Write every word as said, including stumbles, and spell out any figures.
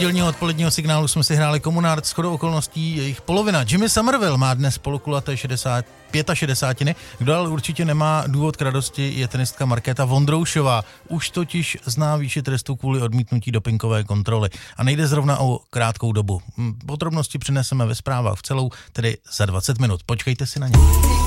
pondělního odpoledního signálu jsme si hráli Komunard, shodou okolností jejich polovina. Jimmy Somerville má dnes polokulaté šedesát, šedesát pět. Kdo ale určitě nemá důvod k radosti, je tenistka Markéta Vondroušová. Už totiž zná výši trestu kvůli odmítnutí dopingové kontroly. A nejde zrovna o krátkou dobu. Podrobnosti přineseme ve zprávách v celou, tedy za dvacet minut. Počkejte si na ně.